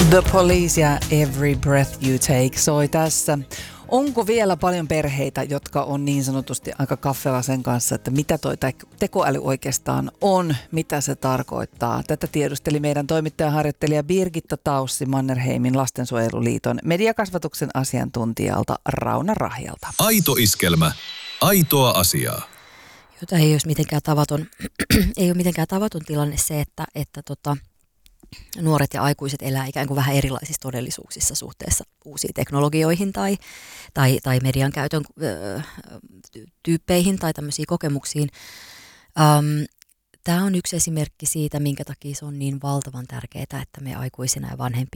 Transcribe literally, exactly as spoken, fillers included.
The Police ja Every Breath You Take soi tässä. Onko vielä paljon perheitä, jotka on niin sanotusti aika kaffella sen kanssa, että mitä toi tekoäly oikeastaan on, mitä se tarkoittaa? Tätä tiedusteli meidän toimittajaharjoittelija Birgitta Taussi Mannerheimin Lastensuojeluliiton mediakasvatuksen asiantuntijalta Rauno Rahjalta. Aito iskelmä. Aitoa asiaa. Jota ei ole mitenkään tavaton, ei ole mitenkään tavaton tilanne se, että, että tota, nuoret ja aikuiset elää ikään kuin vähän erilaisissa todellisuuksissa suhteessa uusiin teknologioihin tai, tai, tai median käytön ö, tyyppeihin tai tämmöisiin kokemuksiin. Öm, Tämä on yksi esimerkki siitä, minkä takia se on niin valtavan tärkeää, että me aikuisina ja vanhempina